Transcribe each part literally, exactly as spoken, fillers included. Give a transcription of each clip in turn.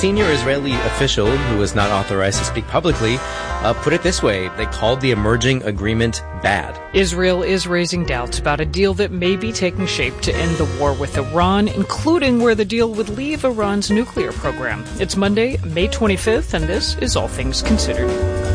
senior Israeli official, who was not authorized to speak publicly, uh, put it this way. They called the emerging agreement bad. Israel is raising doubts about a deal that may be taking shape to end the war with Iran, including where the deal would leave Iran's nuclear program. It's Monday, May twenty-fifth, and this is All Things Considered.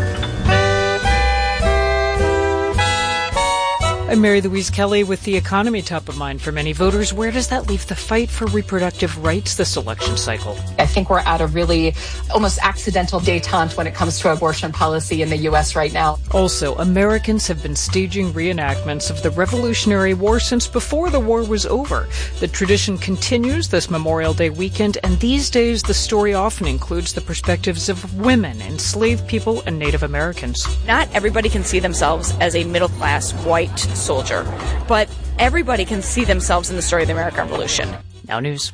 I'm Mary Louise Kelly with the economy top of mind for many voters. Where does that leave the fight for reproductive rights this election cycle? I think we're at a really almost accidental detente when it comes to abortion policy in the U S right now. Also, Americans have been staging reenactments of the Revolutionary War since before the war was over. The tradition continues this Memorial Day weekend, and these days the story often includes the perspectives of women, enslaved people, and Native Americans. Not everybody can see themselves as a middle-class white soldier, but everybody can see themselves in the story of the American Revolution. Now news.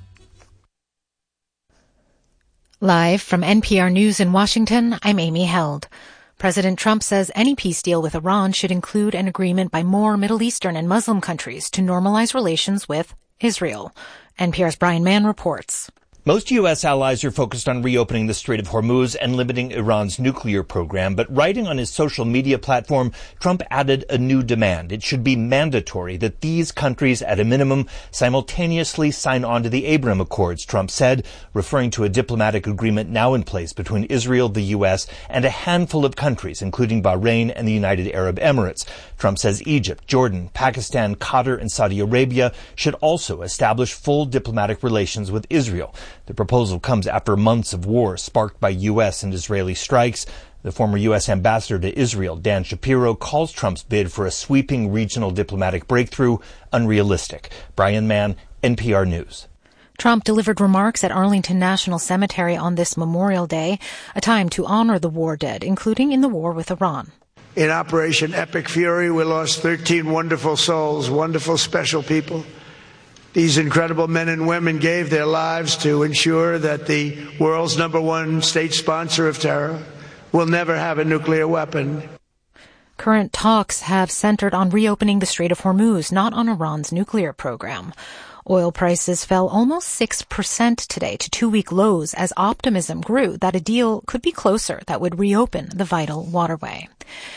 Live from N P R News in Washington, I'm Amy Held. President Trump says any peace deal with Iran should include an agreement by more Middle Eastern and Muslim countries to normalize relations with Israel. N P R's Brian Mann reports. Most U S allies are focused on reopening the Strait of Hormuz and limiting Iran's nuclear program, but writing on his social media platform, Trump added a new demand. It should be mandatory that these countries, at a minimum, simultaneously sign on to the Abraham Accords, Trump said, referring to a diplomatic agreement now in place between Israel, the U S, and a handful of countries, including Bahrain and the United Arab Emirates. Trump says Egypt, Jordan, Pakistan, Qatar, and Saudi Arabia should also establish full diplomatic relations with Israel. The proposal comes after months of war sparked by U S and Israeli strikes. The former U S ambassador to Israel, Dan Shapiro, calls Trump's bid for a sweeping regional diplomatic breakthrough unrealistic. Brian Mann, N P R News. Trump delivered remarks at Arlington National Cemetery on this Memorial Day, a time to honor the war dead, including in the war with Iran. In Operation Epic Fury, we lost thirteen wonderful souls, wonderful, special people. These incredible men and women gave their lives to ensure that the world's number one state sponsor of terror will never have a nuclear weapon. Current talks have centered on reopening the Strait of Hormuz, not on Iran's nuclear program. Oil prices fell almost six percent today to two-week lows as optimism grew that a deal could be closer that would reopen the vital waterway.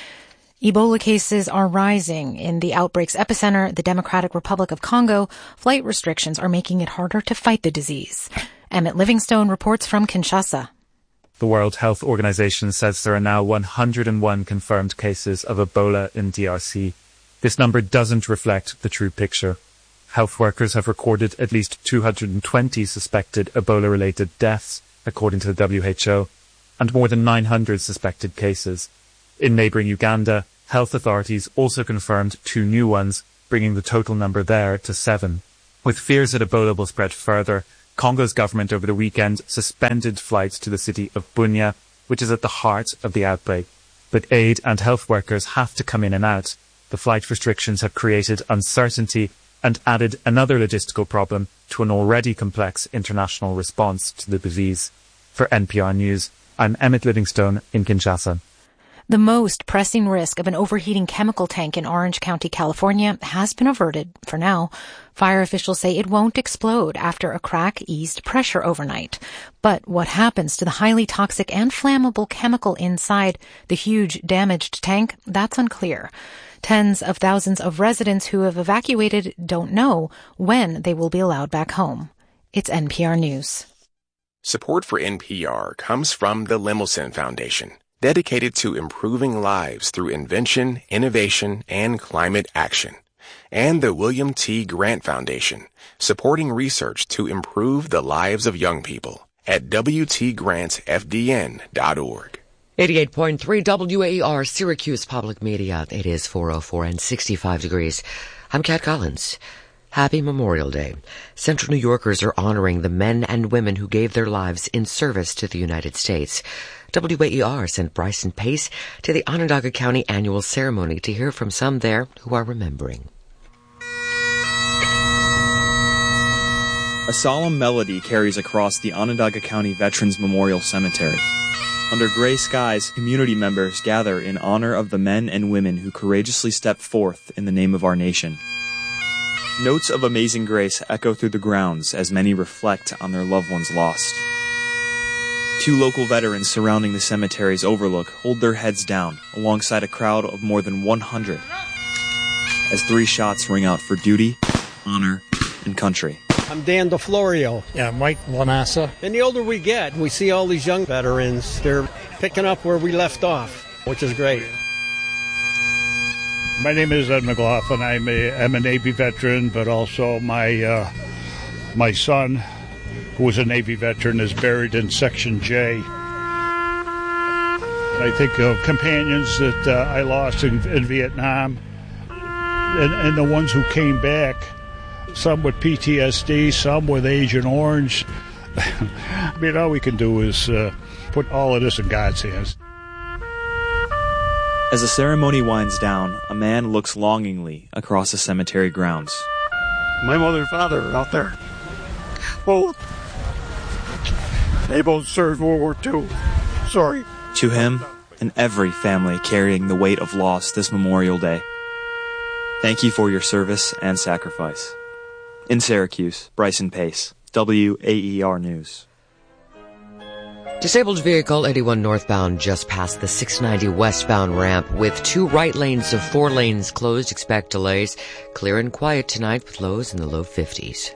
Ebola cases are rising in the outbreak's epicenter, the Democratic Republic of Congo. Flight restrictions are making it harder to fight the disease. Emmett Livingstone reports from Kinshasa. The World Health Organization says there are now one hundred one confirmed cases of Ebola in D R C. This number doesn't reflect the true picture. Health workers have recorded at least two hundred twenty suspected Ebola-related deaths, according to the W H O, and more than nine hundred suspected cases. In neighbouring Uganda, health authorities also confirmed two new ones, bringing the total number there to seven. With fears that Ebola will spread further, Congo's government over the weekend suspended flights to the city of Bunia, which is at the heart of the outbreak. But aid and health workers have to come in and out. The flight restrictions have created uncertainty and added another logistical problem to an already complex international response to the disease. For N P R News, I'm Emmett Livingstone in Kinshasa. The most pressing risk of an overheating chemical tank in Orange County, California, has been averted for now. Fire officials say it won't explode after a crack eased pressure overnight. But what happens to the highly toxic and flammable chemical inside the huge damaged tank, that's unclear. Tens of thousands of residents who have evacuated don't know when they will be allowed back home. It's N P R News. Support for N P R comes from the Lemelson Foundation, dedicated to improving lives through invention, innovation, and climate action. And the William T. Grant Foundation, supporting research to improve the lives of young people at w t grants f d n dot org. eighty-eight point three W A E R Syracuse Public Media. It is four oh four and sixty-five degrees. I'm Kat Collins. Happy Memorial Day. Central New Yorkers are honoring the men and women who gave their lives in service to the United States. W A E R sent Bryson Pace to the Onondaga County annual ceremony to hear from some there who are remembering. A solemn melody carries across the Onondaga County Veterans Memorial Cemetery. Under gray skies, community members gather in honor of the men and women who courageously stepped forth in the name of our nation. Notes of amazing grace echo through the grounds as many reflect on their loved ones lost. Two local veterans surrounding the cemetery's overlook hold their heads down alongside a crowd of more than one hundred as three shots ring out for duty, honor, and country. I'm Dan DeFlorio. Yeah, Mike Lanassa. And the older we get, we see all these young veterans. They're picking up where we left off, which is great. My name is Ed McLaughlin. I'm a, I'm a Navy veteran, but also my uh, my son, who was a Navy veteran, is buried in Section J. I think of companions that uh, I lost in, in Vietnam, and, and the ones who came back, some with P T S D, some with Agent Orange. I mean, all we can do is uh, put all of this in God's hands. As the ceremony winds down, a man looks longingly across the cemetery grounds. My mother and father are out there. Well, they both served World War Two. Sorry. To him and every family carrying the weight of loss this Memorial Day, thank you for your service and sacrifice. In Syracuse, Bryson Pace, W A E R News. Disabled vehicle eighty-one northbound just past the six ninety westbound ramp with two right lanes of four lanes closed. Expect delays. Clear and quiet tonight with lows in the low fifties.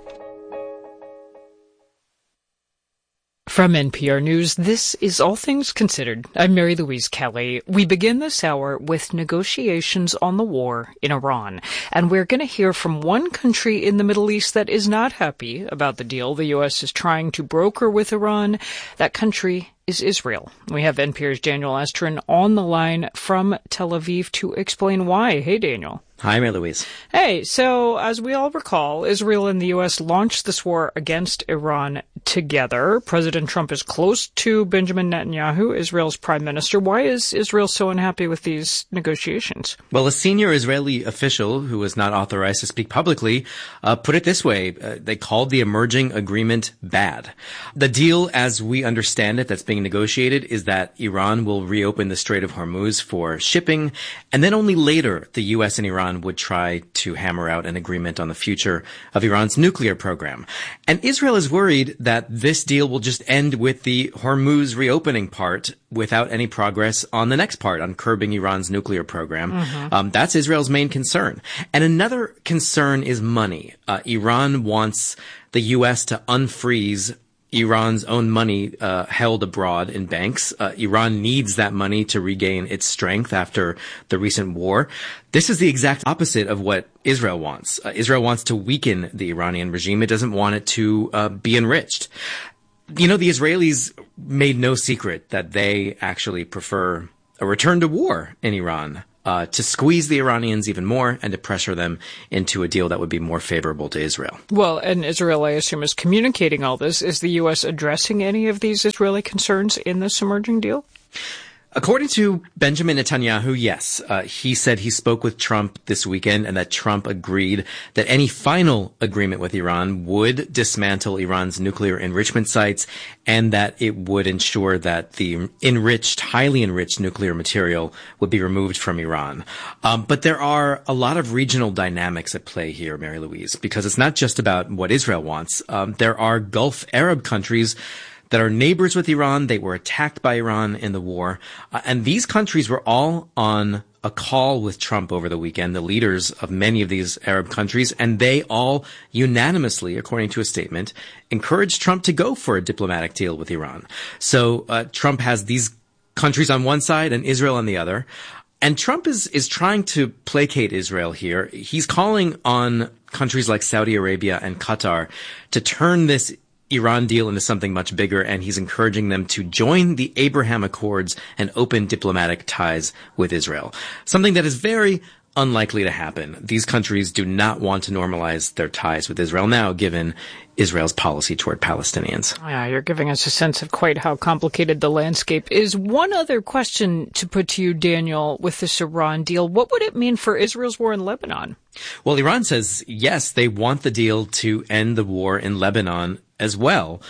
From N P R News, this is All Things Considered. I'm Mary Louise Kelly. We begin this hour with negotiations on the war in Iran. And we're going to hear from one country in the Middle East that is not happy about the deal the U S is trying to broker with Iran. That country is Israel. We have N P R's Daniel Estrin on the line from Tel Aviv to explain why. Hey, Daniel. Hi, Mary Louise. Hey, so as we all recall, Israel and the U S launched this war against Iran together. President Trump is close to Benjamin Netanyahu, Israel's prime minister. Why is Israel so unhappy with these negotiations? Well, a senior Israeli official who was not authorized to speak publicly uh, put it this way. Uh, they called the emerging agreement bad. The deal, as we understand it, that's being negotiated, is that Iran will reopen the Strait of Hormuz for shipping, and then only later the U S and Iran would try to hammer out an agreement on the future of Iran's nuclear program. And Israel is worried that this deal will just end with the Hormuz reopening part without any progress on the next part, on curbing Iran's nuclear program. Mm-hmm. Um, that's Israel's main concern. And another concern is money. Uh, Iran wants the U S to unfreeze Iran's own money uh, held abroad in banks. Uh, Iran needs that money to regain its strength after the recent war. This is the exact opposite of what Israel wants. Uh, Israel wants to weaken the Iranian regime. It doesn't want it to uh, be enriched. You know, the Israelis made no secret that they actually prefer a return to war in Iran. Uh, to squeeze the Iranians even more and to pressure them into a deal that would be more favorable to Israel. Well, and Israel, I assume, is communicating all this. Is the U S addressing any of these Israeli concerns in this emerging deal? According to Benjamin Netanyahu, yes. Uh, he said he spoke with Trump this weekend and that Trump agreed that any final agreement with Iran would dismantle Iran's nuclear enrichment sites and that it would ensure that the enriched, highly enriched nuclear material would be removed from Iran. Um, but there are a lot of regional dynamics at play here, Mary Louise, because it's not just about what Israel wants. Um, there are Gulf Arab countries that are neighbors with Iran. They were attacked by Iran in the war. Uh, and these countries were all on a call with Trump over the weekend, the leaders of many of these Arab countries, and they all unanimously, according to a statement, encouraged Trump to go for a diplomatic deal with Iran. So uh, Trump has these countries on one side and Israel on the other. And Trump is, is trying to placate Israel here. He's calling on countries like Saudi Arabia and Qatar to turn this Iran deal into something much bigger, and he's encouraging them to join the Abraham Accords and open diplomatic ties with Israel. Something that is very unlikely to happen. These countries do not want to normalize their ties with Israel now, given Israel's policy toward Palestinians. Yeah, you're giving us a sense of quite how complicated the landscape is. One other question to put to you, Daniel, with this Iran deal. What would it mean for Israel's war in Lebanon? Well, Iran says, yes, they want the deal to end the war in Lebanon as well.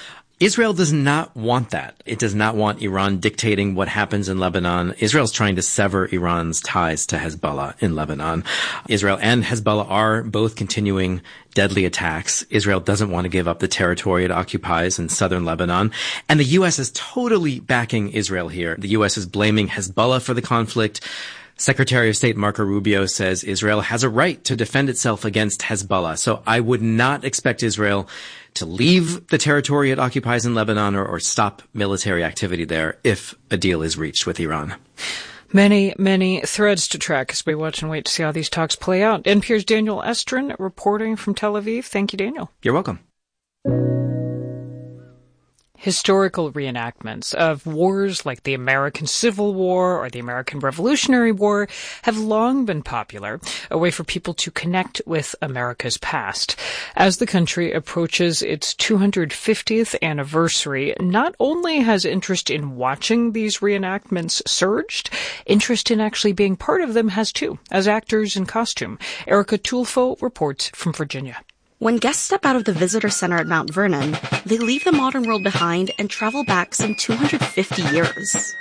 Israel does not want that. It does not want Iran dictating what happens in Lebanon. Israel's trying to sever Iran's ties to Hezbollah in Lebanon. Israel and Hezbollah are both continuing deadly attacks. Israel doesn't want to give up the territory it occupies in southern Lebanon. And the U S is totally backing Israel here. The U S is blaming Hezbollah for the conflict. Secretary of State Marco Rubio says Israel has a right to defend itself against Hezbollah. So I would not expect Israel to leave the territory it occupies in Lebanon or, or stop military activity there if a deal is reached with Iran. Many, many threads to track as we watch and wait to see how these talks play out. N P R's Daniel Estrin reporting from Tel Aviv. Thank you, Daniel. You're welcome. Historical reenactments of wars like the American Civil War or the American Revolutionary War have long been popular, a way for people to connect with America's past. As the country approaches its two hundred fiftieth anniversary, not only has interest in watching these reenactments surged, interest in actually being part of them has too, as actors in costume. Erica Tulfo reports from Virginia. When guests step out of the visitor center at Mount Vernon, they leave the modern world behind and travel back some two hundred fifty years.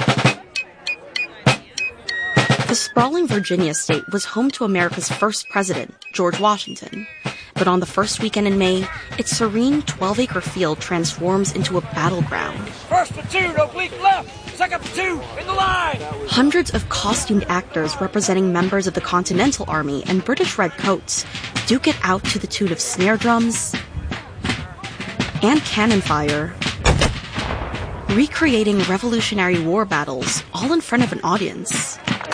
The sprawling Virginia state was home to America's first president, George Washington. But on the first weekend in May, its serene twelve-acre field transforms into a battleground. First platoon, oblique left! Second platoon, in the line! Hundreds of costumed actors representing members of the Continental Army and British Red Coats duke it out to the tune of snare drums and cannon fire, recreating Revolutionary War battles all in front of an audience.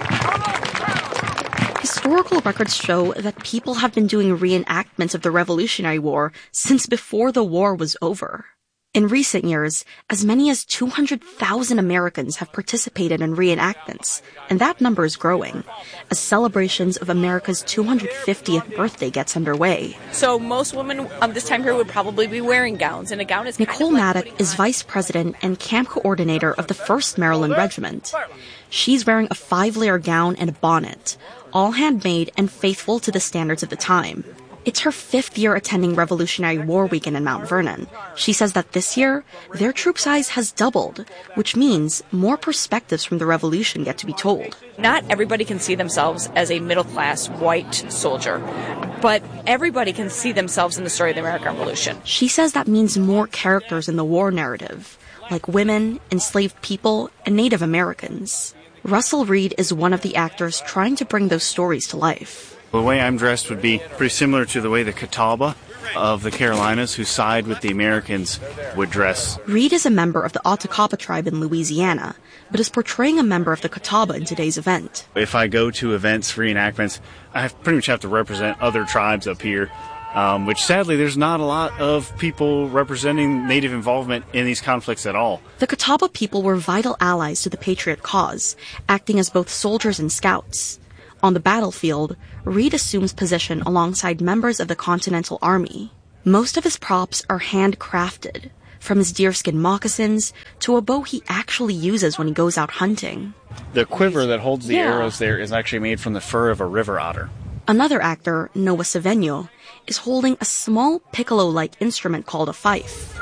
Historical records show that people have been doing reenactments of the Revolutionary War since before the war was over. In recent years, as many as two hundred thousand Americans have participated in reenactments, and that number is growing as celebrations of America's two hundred fiftieth birthday gets underway. So most women um, this time period would probably be wearing gowns, and a gown is Nicole kind of like Maddock is vice president and camp coordinator of the first Maryland Regiment. She's wearing a five-layer gown and a bonnet, all handmade and faithful to the standards of the time. It's her fifth year attending Revolutionary War Weekend in Mount Vernon. She says that this year, their troop size has doubled, which means more perspectives from the revolution get to be told. Not everybody can see themselves as a middle-class white soldier, but everybody can see themselves in the story of the American Revolution. She says that means more characters in the war narrative, like women, enslaved people, and Native Americans. Russell Reed is one of the actors trying to bring those stories to life. The way I'm dressed would be pretty similar to the way the Catawba of the Carolinas, who side with the Americans, would dress. Reed is a member of the Ottokapa tribe in Louisiana, but is portraying a member of the Catawba in today's event. If I go to events, reenactments, I have, pretty much have to represent other tribes up here, um, which sadly there's not a lot of people representing Native involvement in these conflicts at all. The Catawba people were vital allies to the Patriot cause, acting as both soldiers and scouts. On the battlefield, Reed assumes position alongside members of the Continental Army. Most of his props are handcrafted, from his deerskin moccasins to a bow he actually uses when he goes out hunting. The quiver that holds the Yeah. arrows there is actually made from the fur of a river otter. Another actor, Noah Saveño, is holding a small piccolo-like instrument called a fife.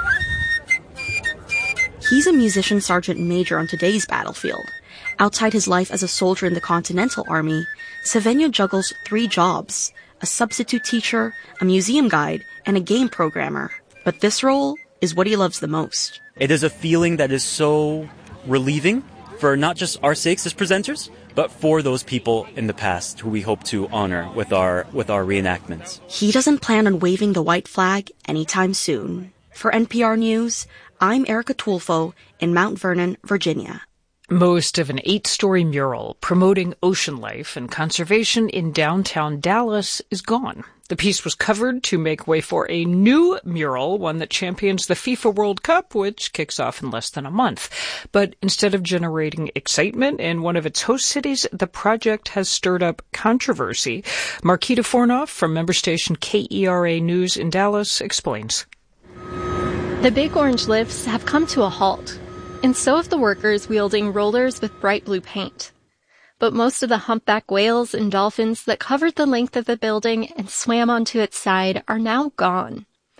He's a musician sergeant major on today's battlefield. Outside his life as a soldier in the Continental Army, Saveño juggles three jobs: a substitute teacher, a museum guide, and a game programmer. But this role is what he loves the most. It is a feeling that is so relieving for not just our sakes as presenters, but for those people in the past who we hope to honor with our with our reenactments. He doesn't plan on waving the white flag anytime soon. For N P R News, I'm Erica Tulfo in Mount Vernon, Virginia. Most of an eight-story mural promoting ocean life and conservation in downtown Dallas is gone. The piece was covered to make way for a new mural, one that champions the FIFA World Cup, which kicks off in less than a month. But instead of generating excitement in one of its host cities, the project has stirred up controversy. Marquita Fornoff from member station K E R A News in Dallas explains. The big orange lifts have come to a halt, and so have the workers wielding rollers with bright blue paint. But most of the humpback whales and dolphins that covered the length of the building and swam onto its side are now gone.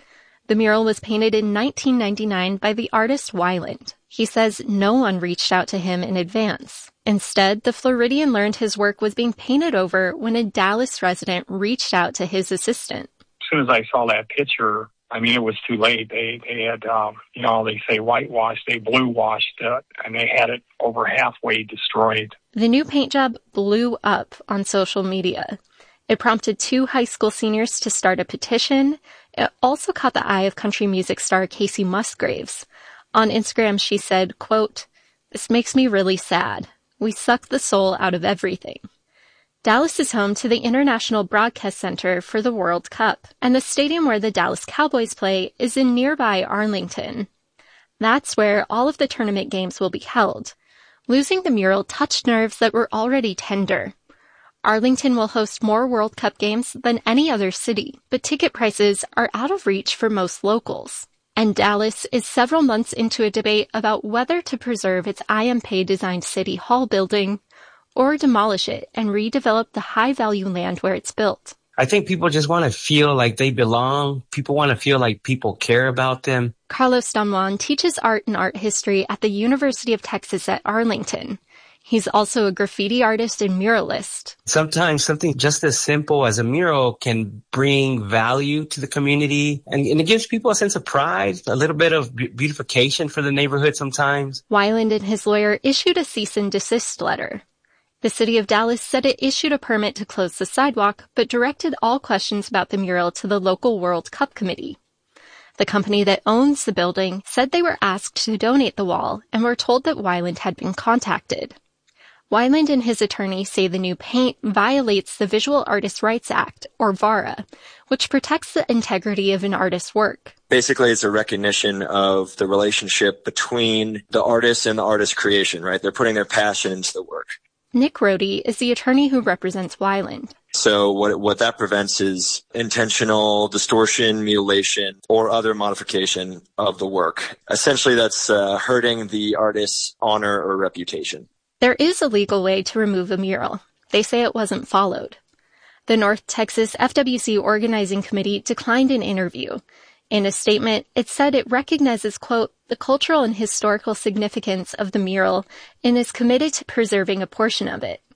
The mural was painted in nineteen ninety-nine by the artist Weiland. He says no one reached out to him in advance. Instead, the Floridian learned his work was being painted over when a Dallas resident reached out to his assistant. As soon as I saw that picture, I mean, it was too late. They they had, um, you know, they say whitewashed, they blue washed it, and they had it over halfway destroyed. The new paint job blew up on social media. It prompted two high school seniors to start a petition. It also caught the eye of country music star Casey Musgraves. On Instagram, she said, quote, "This makes me really sad. We suck the soul out of everything." Dallas is home to the International Broadcast Center for the World Cup, and the stadium where the Dallas Cowboys play is in nearby Arlington. That's where all of the tournament games will be held. Losing the mural touched nerves that were already tender. Arlington will host more World Cup games than any other city, but ticket prices are out of reach for most locals. And Dallas is several months into a debate about whether to preserve its I M P-designed City Hall building or demolish it and redevelop the high-value land where it's built. I think people just want to feel like they belong. People want to feel like people care about them. Carlos Don Juan teaches art and art history at the University of Texas at Arlington. He's also a graffiti artist and muralist. Sometimes something just as simple as a mural can bring value to the community, and, and it gives people a sense of pride, a little bit of beautification for the neighborhood sometimes. Weiland and his lawyer issued a cease and desist letter. The city of Dallas said it issued a permit to close the sidewalk, but directed all questions about the mural to the local World Cup committee. The company that owns the building said they were asked to donate the wall and were told that Weiland had been contacted. Weiland and his attorney say the new paint violates the Visual Artists' Rights Act, or VARA, which protects the integrity of an artist's work. Basically, it's a recognition of the relationship between the artist and the artist's creation, right? They're putting their passion into the work. Nick Rohde is the attorney who represents Weiland. So what what that prevents is intentional distortion, mutilation, or other modification of the work. Essentially, that's uh, hurting the artist's honor or reputation. There is a legal way to remove a mural. They say it wasn't followed. The North Texas F W C Organizing Committee declined an interview. In a statement, it said it recognizes, quote, the cultural and historical significance of the mural and is committed to preserving a portion of it.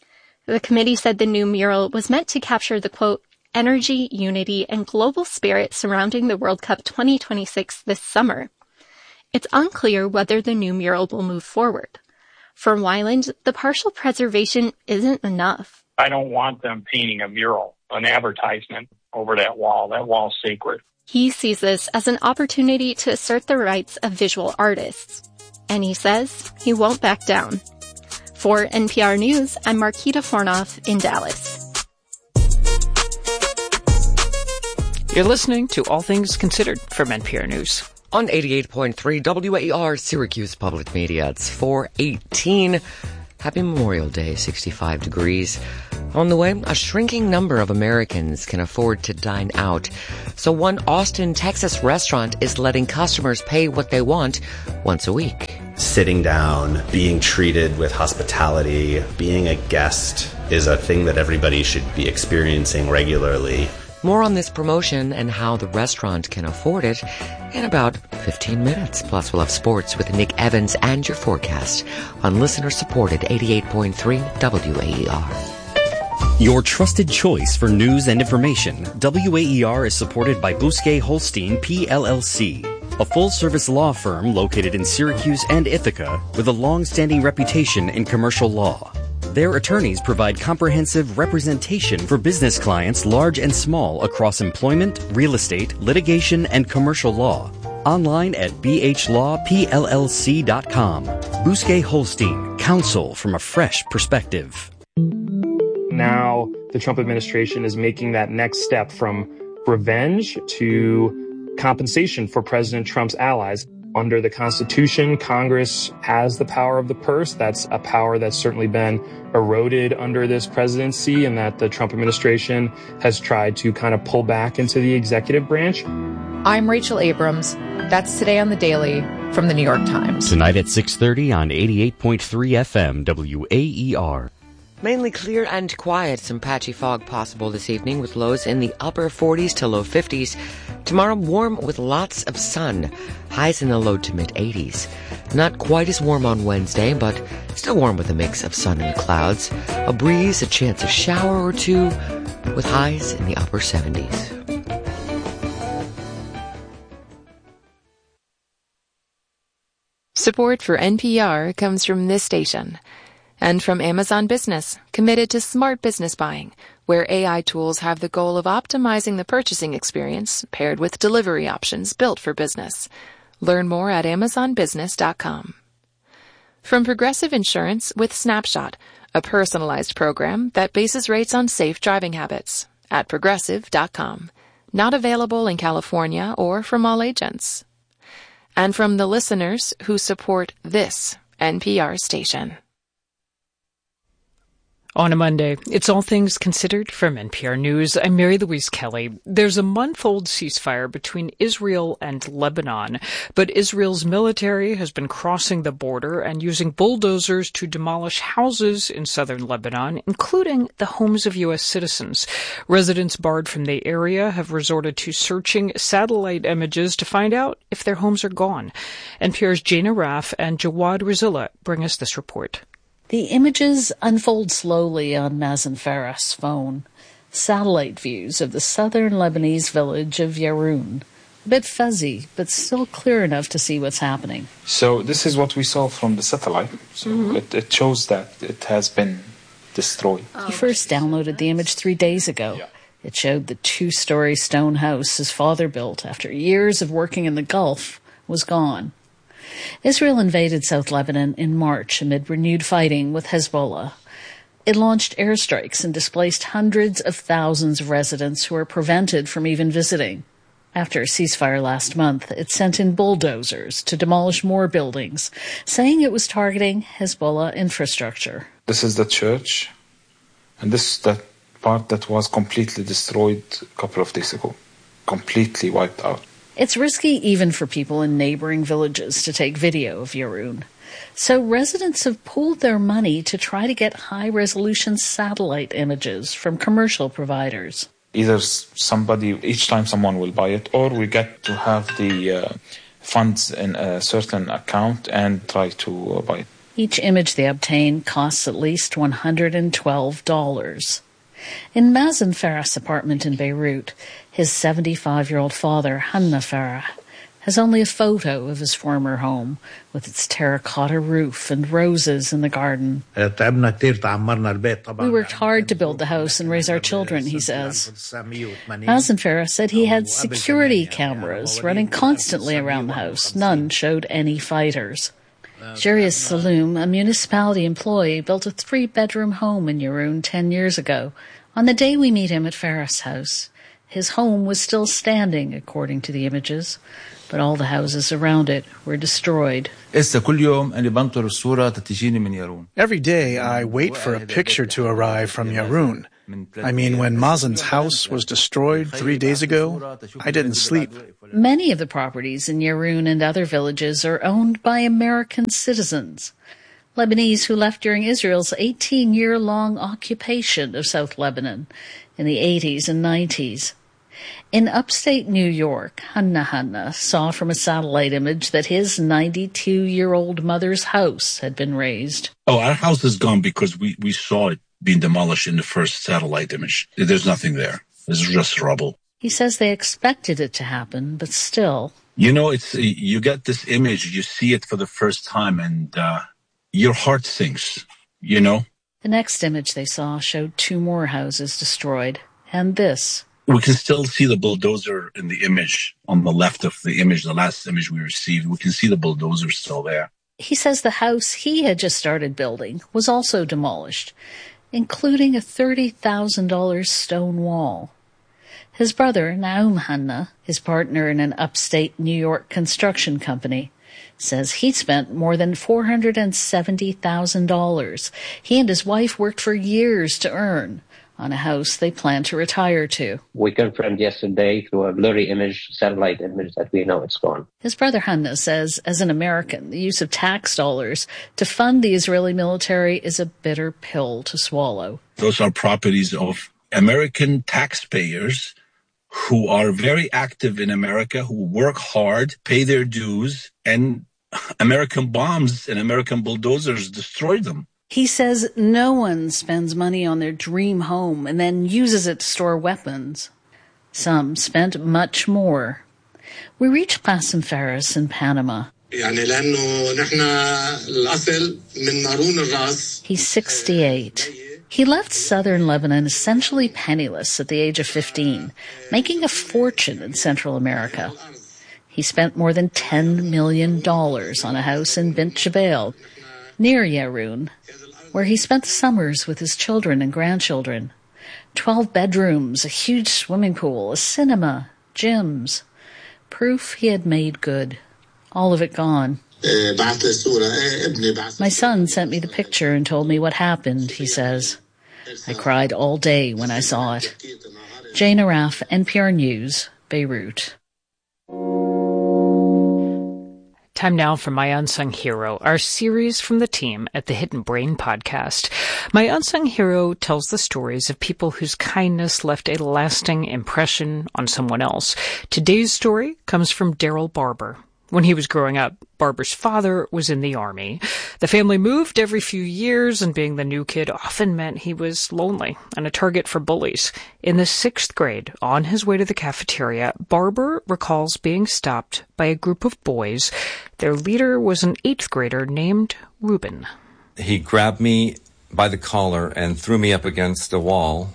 The committee said the new mural was meant to capture the, quote, energy, unity, and global spirit surrounding the World Cup twenty twenty-six this summer. It's unclear whether the new mural will move forward. For Weiland, the partial preservation isn't enough. I don't want them painting a mural, an advertisement over that wall. That wall's sacred. He sees this as an opportunity to assert the rights of visual artists. And he says he won't back down. For N P R News, I'm Marquita Fornoff in Dallas. You're listening to All Things Considered from N P R News. On eighty-eight point three W A E R Syracuse Public Media, it's four eighteen. Happy Memorial Day, sixty-five degrees. On the way, a shrinking number of Americans can afford to dine out. So one Austin, Texas restaurant is letting customers pay what they want once a week. Sitting down, being treated with hospitality, being a guest is a thing that everybody should be experiencing regularly. More on this promotion and how the restaurant can afford it in about fifteen minutes. Plus, we'll have sports with Nick Evans and your forecast on listener-supported eighty-eight point three W A E R. Your trusted choice for news and information. W A E R is supported by Bousquet Holstein P L L C, a full-service law firm located in Syracuse and Ithaca with a long-standing reputation in commercial law. Their attorneys provide comprehensive representation for business clients large and small across employment, real estate, litigation, and commercial law. Online at b h law p l l c dot com. Bousquet Holstein, counsel from a fresh perspective. Now the Trump administration is making that next step from revenge to compensation for President Trump's allies. Under the Constitution, Congress has the power of the purse. That's a power that's certainly been eroded under this presidency and that the Trump administration has tried to kind of pull back into the executive branch. I'm Rachel Abrams. That's Today on the Daily from the New York Times. Tonight at six thirty on eighty-eight point three F M W A E R. Mainly clear and quiet. Some patchy fog possible this evening with lows in the upper forties to low fifties. Tomorrow, warm with lots of sun. Highs in the low to mid-eighties. Not quite as warm on Wednesday, but still warm with a mix of sun and clouds. A breeze, a chance of shower or two, with highs in the upper seventies. Support for N P R comes from this station. And from Amazon Business, committed to smart business buying, where A I tools have the goal of optimizing the purchasing experience paired with delivery options built for business. Learn more at amazon business dot com. From Progressive Insurance with Snapshot, a personalized program that bases rates on safe driving habits, at progressive dot com. Not available in California or from all agents. And from the listeners who support this N P R station. On a Monday, it's All Things Considered from N P R News. I'm Mary Louise Kelly. There's a month-old ceasefire between Israel and Lebanon, but Israel's military has been crossing the border and using bulldozers to demolish houses in southern Lebanon, including the homes of U S citizens. Residents barred from the area have resorted to searching satellite images to find out if their homes are gone. N P R's Jana Raff and Jawad Rizilla bring us this report. The images unfold slowly on Mazen Farah's phone. Satellite views of the southern Lebanese village of Yaroun. A bit fuzzy, but still clear enough to see what's happening. So this is what we saw from the satellite. So Mm-hmm. it, it shows that it has been destroyed. He first downloaded the image three days ago. It showed the two-story stone house his father built after years of working in the Gulf was gone. Israel invaded South Lebanon in March amid renewed fighting with Hezbollah. It launched airstrikes and displaced hundreds of thousands of residents who were prevented from even visiting. After a ceasefire last month, it sent in bulldozers to demolish more buildings, saying it was targeting Hezbollah infrastructure. This is the church, and this is the part that was completely destroyed a couple of days ago. Completely wiped out. It's risky even for people in neighboring villages to take video of Yaroun. So residents have pooled their money to try to get high-resolution satellite images from commercial providers. Either somebody, each time someone will buy it, or we get to have the uh, funds in a certain account and try to uh, buy it. Each image they obtain costs at least one hundred twelve dollars. In Mazen Farah's apartment in Beirut, his seventy-five-year-old father, Hanna Farah, has only a photo of his former home, with its terracotta roof and roses in the garden. We worked hard to build the house and raise our children, he says. Mazen Farah said he had security cameras running constantly around the house. None showed any fighters. Jarius Saloom, a municipality employee, built a three-bedroom home in Yaroun ten years ago. On the day we meet him at Farah's house, his home was still standing, according to the images, but all the houses around it were destroyed. Every day I wait for a picture to arrive from Yaroun. I mean, when Mazen's house was destroyed three days ago, I didn't sleep. Many of the properties in Yaroun and other villages are owned by American citizens, Lebanese who left during Israel's eighteen-year-long occupation of South Lebanon in the eighties and nineties. In upstate New York, Hanna Hanna saw from a satellite image that his ninety-two-year-old mother's house had been razed. Oh, our house is gone because we, we saw it being demolished in the first satellite image. There's nothing there. There's just rubble. He says they expected it to happen, but still. You know, it's you get this image, you see it for the first time, and uh, your heart sinks, you know? The next image they saw showed two more houses destroyed, and this. We can still see the bulldozer in the image on the left of the image, the last image we received. We can see the bulldozer still there. He says the house he had just started building was also demolished, including a thirty thousand dollars stone wall. His brother, Naum Hanna, his partner in an upstate New York construction company, says he spent more than four hundred seventy thousand dollars. He and his wife worked for years to earn, on a house they plan to retire to. We confirmed yesterday through a blurry image, satellite image, that we know it's gone. His brother Hanna says, as an American, the use of tax dollars to fund the Israeli military is a bitter pill to swallow. Those are properties of American taxpayers who are very active in America, who work hard, pay their dues, and American bombs and American bulldozers destroy them. He says no one spends money on their dream home and then uses it to store weapons. Some spent much more. We reached Qasim Faris in Panama. He's sixty-eight. He left southern Lebanon essentially penniless at the age of fifteen, making a fortune in Central America. He spent more than ten million dollars on a house in Bint Jbeil, near Yaroun, where he spent the summers with his children and grandchildren. Twelve bedrooms, a huge swimming pool, a cinema, gyms. Proof he had made good. All of it gone. My son sent me the picture and told me what happened, he says. I cried all day when I saw it. Jane Araf, N P R News, Beirut. Time now for My Unsung Hero, our series from the team at the Hidden Brain podcast. My Unsung Hero tells the stories of people whose kindness left a lasting impression on someone else. Today's story comes from Daryl Barber. When he was growing up, Barber's father was in the Army. The family moved every few years, and being the new kid often meant he was lonely and a target for bullies. In the sixth grade, on his way to the cafeteria, Barber recalls being stopped by a group of boys. Their leader was an eighth grader named Reuben. He grabbed me by the collar and threw me up against a wall.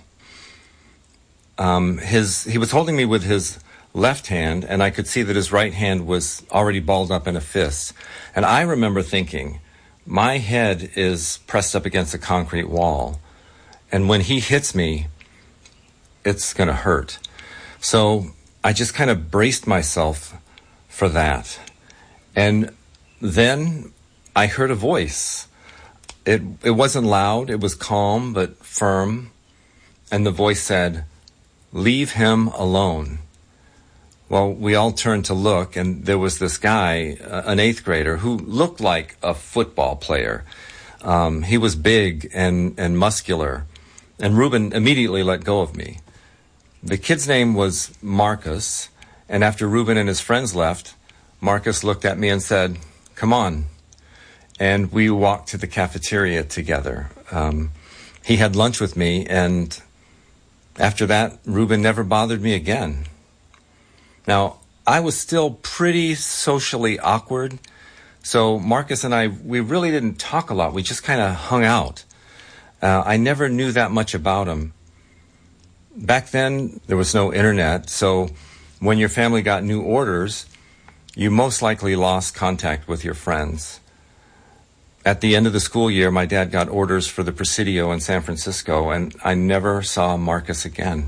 Um, his he was holding me with his left hand, and I could see that his right hand was already balled up in a fist. And I remember thinking, my head is pressed up against a concrete wall, and when he hits me, it's going to hurt. So I just kind of braced myself for that. And then I heard a voice. It it wasn't loud, it was calm but firm, and the voice said, "Leave him alone." Well, we all turned to look, and there was this guy, uh, an eighth grader, who looked like a football player. Um, he was big and, and muscular, and Reuben immediately let go of me. The kid's name was Marcus, and after Reuben and his friends left, Marcus looked at me and said, "Come on." And we walked to the cafeteria together. Um, he had lunch with me, and after that, Reuben never bothered me again. Now, I was still pretty socially awkward, so Marcus and I, we really didn't talk a lot. We just kind of hung out. Uh, I never knew that much about him. Back then, there was no internet, so when your family got new orders, you most likely lost contact with your friends. At the end of the school year, my dad got orders for the Presidio in San Francisco, and I never saw Marcus again.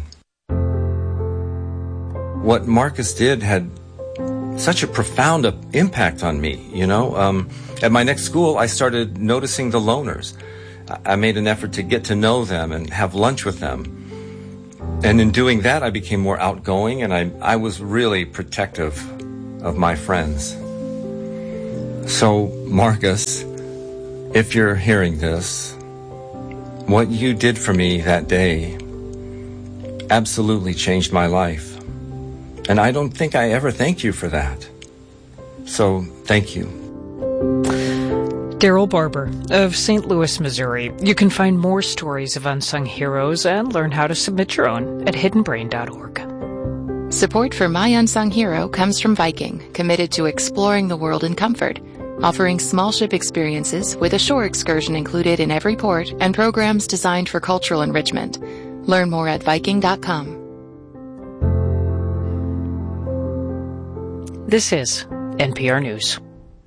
What Marcus did had such a profound impact on me, you know. Um, at my next school, I started noticing the loners. I made an effort to get to know them and have lunch with them. And in doing that, I became more outgoing, and I, I was really protective of my friends. So, Marcus, if you're hearing this, what you did for me that day absolutely changed my life. And I don't think I ever thanked you for that. So, thank you. Daryl Barber of Saint Louis, Missouri. You can find more stories of unsung heroes and learn how to submit your own at hidden brain dot org. Support for My Unsung Hero comes from Viking, committed to exploring the world in comfort, offering small ship experiences with a shore excursion included in every port and programs designed for cultural enrichment. Learn more at viking dot com. This is N P R News.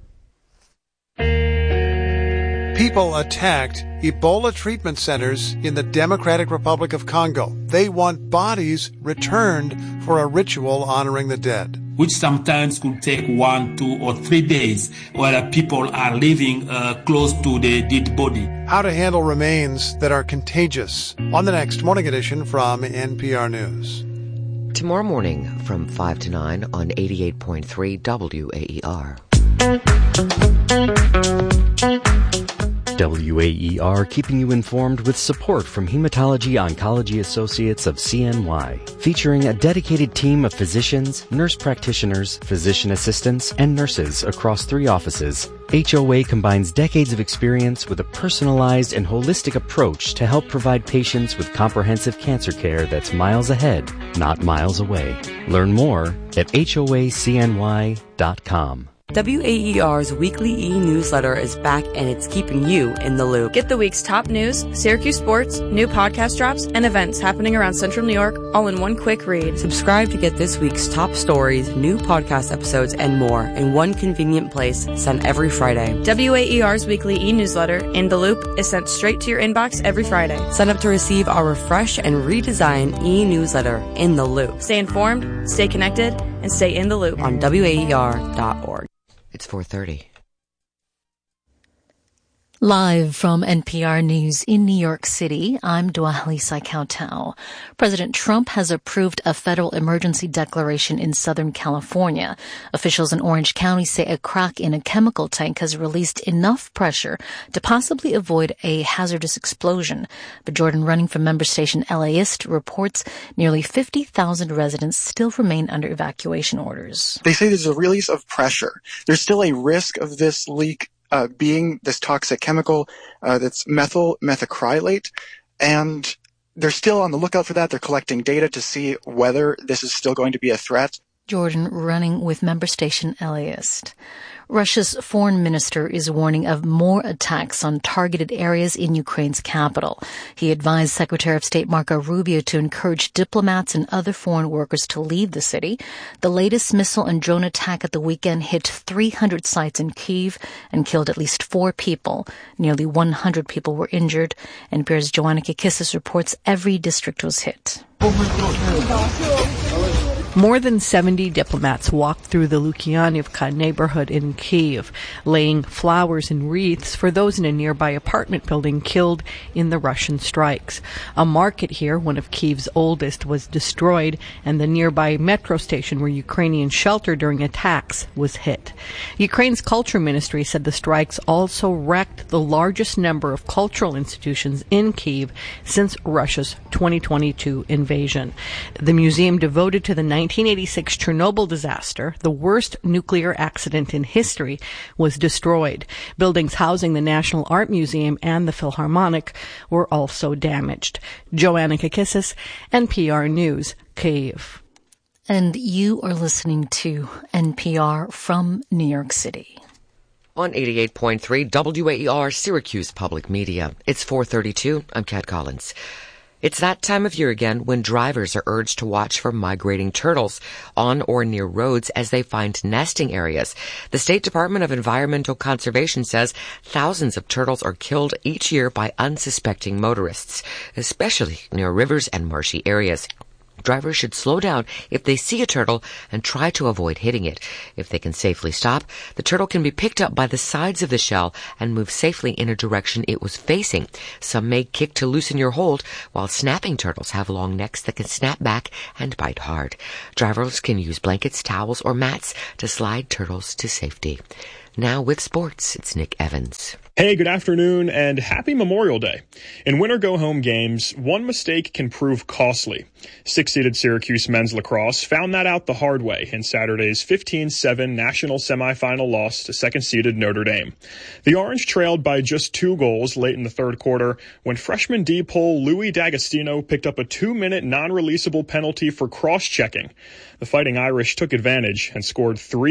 People attacked Ebola treatment centers in the Democratic Republic of Congo. They want bodies returned for a ritual honoring the dead. which sometimes could take one, two, or three days, where people are living uh, close to the dead body. How to handle remains that are contagious on the next Morning Edition from N P R News. Tomorrow morning from five to nine on eighty-eight point three W A E R. W A E R keeping you informed with support from Hematology Oncology Associates of C N Y, featuring a dedicated team of physicians, nurse practitioners, physician assistants, and nurses across three offices. H O A combines decades of experience with a personalized and holistic approach to help provide patients with comprehensive cancer care that's miles ahead, not miles away. Learn more at H O A C N Y dot com. W A E R's weekly e-newsletter is back and it's keeping you in the loop. Get the week's top news, Syracuse sports, new podcast drops, and events happening around Central New York all in one quick read. Subscribe to get this week's top stories, new podcast episodes, and more in one convenient place sent every Friday. W A E R's weekly e-newsletter, In the Loop, is sent straight to your inbox every Friday. Sign up to receive our refreshed and redesigned e-newsletter, In the Loop. Stay informed, stay connected, and stay in the loop on W A E R dot org. It's four thirty. Live from N P R News in New York City, I'm Dwali Saikautau. President Trump has approved a federal emergency declaration in Southern California. Officials in Orange County say a crack in a chemical tank has released enough pressure to possibly avoid a hazardous explosion. But Jordan Running from member station LAist reports nearly fifty thousand residents still remain under evacuation orders. They say there's a release of pressure. There's still a risk of this leak Uh, being this toxic chemical uh, that's methyl methacrylate, and they're still on the lookout for that. They're collecting data to see whether this is still going to be a threat. Jordan Running with member station LAist. Russia's foreign minister is warning of more attacks on targeted areas in Ukraine's capital. He advised Secretary of State Marco Rubio to encourage diplomats and other foreign workers to leave the city. The latest missile and drone attack at the weekend hit three hundred sites in Kyiv and killed at least four people. Nearly one hundred people were injured. N P R's Joanna Kikissis reports every district was hit. More than seventy diplomats walked through the Lukyanivka neighborhood in Kyiv, laying flowers and wreaths for those in a nearby apartment building killed in the Russian strikes. A market here, one of Kyiv's oldest, was destroyed, and the nearby metro station where Ukrainians sheltered during attacks was hit. Ukraine's culture ministry said the strikes also wrecked the largest number of cultural institutions in Kyiv since Russia's twenty twenty-two invasion. The museum devoted to the nineteen eighty-six Chernobyl disaster, the worst nuclear accident in history, was destroyed. Buildings housing the National Art Museum and the Philharmonic were also damaged. Joanna Kikissis, N P R News, Kyiv. And you are listening to N P R from New York City. On eighty-eight point three W A E R Syracuse Public Media. It's four thirty-two. I'm Kat Collins. It's that time of year again when drivers are urged to watch for migrating turtles on or near roads as they find nesting areas. The State Department of Environmental Conservation says thousands of turtles are killed each year by unsuspecting motorists, especially near rivers and marshy areas. Drivers should slow down if they see a turtle and try to avoid hitting it. If they can safely stop, the turtle can be picked up by the sides of the shell and move safely in a direction it was facing. Some may kick to loosen your hold, while snapping turtles have long necks that can snap back and bite hard. Drivers can use blankets, towels, or mats to slide turtles to safety. Now with sports, it's Nick Evans. Hey, good afternoon and happy Memorial Day. In winter go-home games, one mistake can prove costly. Six-seeded Syracuse men's lacrosse found that out the hard way in Saturday's fifteen seven national semifinal loss to second-seeded Notre Dame. The Orange trailed by just two goals late in the third quarter when freshman D-pole Louis D'Agostino picked up a two-minute non-releasable penalty for cross-checking. The Fighting Irish took advantage and scored three